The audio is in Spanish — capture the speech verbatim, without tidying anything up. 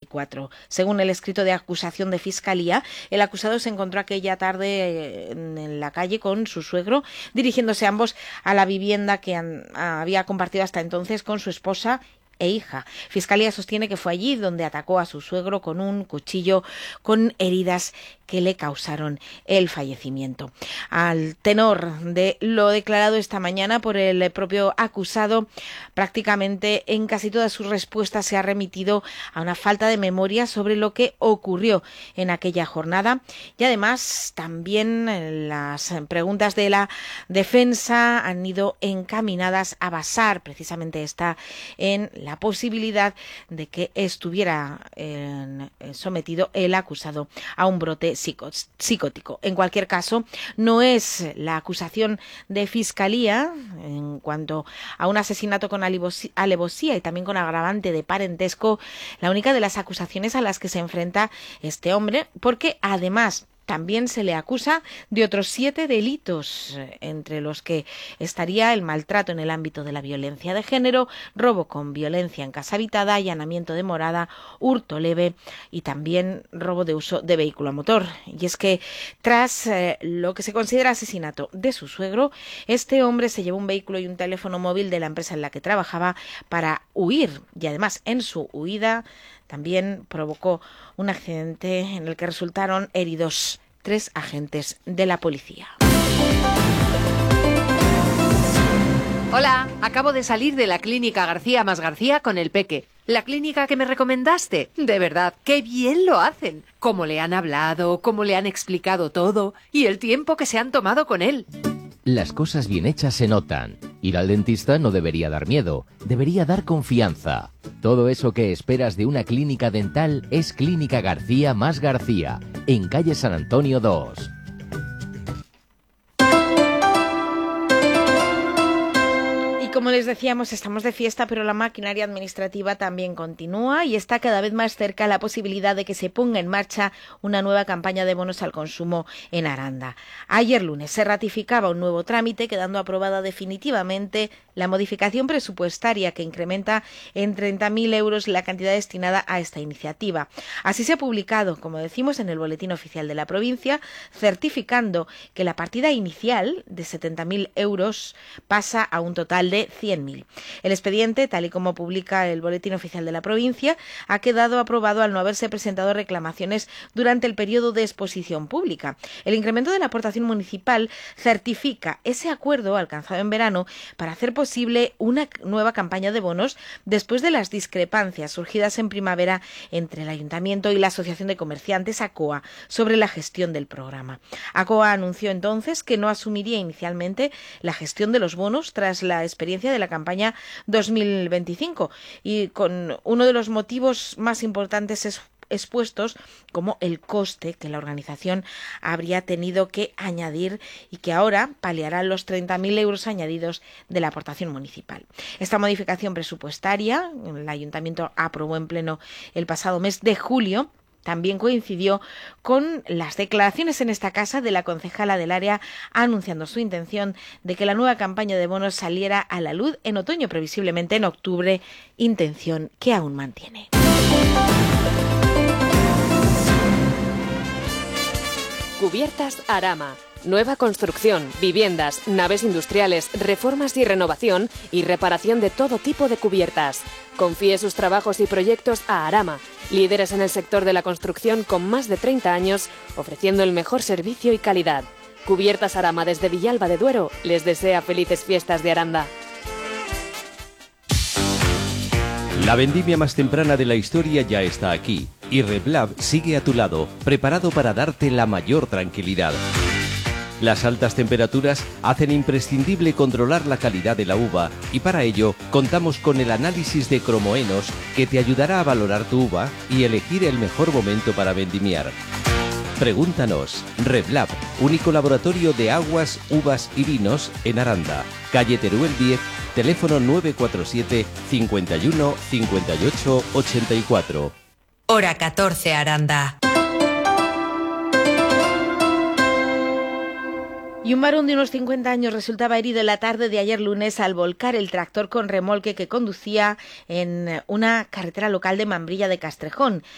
veinticuatro. Según el escrito de acusación de Fiscalía, el acusado se encontró aquella tarde en la calle con su suegro, dirigiéndose ambos a la vivienda que han, había compartido hasta entonces con su esposa e hija. Fiscalía sostiene que fue allí donde atacó a su suegro con un cuchillo con heridas que le causaron el fallecimiento. Al tenor de lo declarado esta mañana por el propio acusado, prácticamente en casi todas sus respuestas se ha remitido a una falta de memoria sobre lo que ocurrió en aquella jornada, y además también las preguntas de la defensa han ido encaminadas a basar precisamente esta en la posibilidad de que estuviera eh, sometido el acusado a un brote psicótico. En cualquier caso, no es la acusación de Fiscalía en cuanto a un asesinato con alevosía y también con agravante de parentesco la única de las acusaciones a las que se enfrenta este hombre, porque además también se le acusa de otros siete delitos, entre los que estaría el maltrato en el ámbito de la violencia de género, robo con violencia en casa habitada, allanamiento de morada, hurto leve y también robo de uso de vehículo a motor. Y es que tras eh, lo que se considera asesinato de su suegro, este hombre se llevó un vehículo y un teléfono móvil de la empresa en la que trabajaba para huir, y además en su huida también provocó un accidente en el que resultaron heridos tres agentes de la policía. Hola, acabo de salir de la clínica García más García con el Peque. La clínica que me recomendaste. De verdad, qué bien lo hacen. Cómo le han hablado, cómo le han explicado todo y el tiempo que se han tomado con él. Las cosas bien hechas se notan. Ir al dentista no debería dar miedo, debería dar confianza. Todo eso que esperas de una clínica dental es Clínica García más García, en calle San Antonio dos. Como les decíamos, estamos de fiesta, pero la maquinaria administrativa también continúa y está cada vez más cerca la posibilidad de que se ponga en marcha una nueva campaña de bonos al consumo en Aranda. Ayer lunes se ratificaba un nuevo trámite, quedando aprobada definitivamente la modificación presupuestaria que incrementa en treinta mil euros la cantidad destinada a esta iniciativa. Así se ha publicado, como decimos, en el Boletín Oficial de la provincia, certificando que la partida inicial de setenta mil euros pasa a un total de cien mil. El expediente, tal y como publica el Boletín Oficial de la provincia, ha quedado aprobado al no haberse presentado reclamaciones durante el periodo de exposición pública. El incremento de la aportación municipal certifica ese acuerdo alcanzado en verano para hacer posible una nueva campaña de bonos después de las discrepancias surgidas en primavera entre el Ayuntamiento y la Asociación de Comerciantes, ACOA, sobre la gestión del programa. ACOA anunció entonces que no asumiría inicialmente la gestión de los bonos tras la experiencia de la campaña dos mil veinticinco y con uno de los motivos más importantes es expuestos como el coste que la organización habría tenido que añadir y que ahora paliará los treinta mil euros añadidos de la aportación municipal. Esta modificación presupuestaria el Ayuntamiento aprobó en pleno el pasado mes de julio. También coincidió con las declaraciones en esta casa de la concejala del área anunciando su intención de que la nueva campaña de bonos saliera a la luz en otoño, previsiblemente en octubre, intención que aún mantiene. Cubiertas Arama. Nueva construcción, viviendas, naves industriales, reformas y renovación y reparación de todo tipo de cubiertas. Confíe sus trabajos y proyectos a Arama, líderes en el sector de la construcción con más de treinta años, ofreciendo el mejor servicio y calidad. Cubiertas Arama desde Villalba de Duero les desea felices fiestas de Aranda. La vendimia más temprana de la historia ya está aquí y Reblab sigue a tu lado, preparado para darte la mayor tranquilidad. Las altas temperaturas hacen imprescindible controlar la calidad de la uva y para ello contamos con el análisis de cromoenos que te ayudará a valorar tu uva y elegir el mejor momento para vendimiar. Pregúntanos. Reblab, único laboratorio de aguas, uvas y vinos en Aranda. Calle Teruel diez, teléfono nueve cuatro siete, cincuenta y uno, cincuenta y ocho, ochenta y cuatro. Hora catorce, Aranda. Y un varón de unos cincuenta años resultaba herido en la tarde de ayer lunes al volcar el tractor con remolque que conducía en una carretera local de Mambrilla de Castrejón.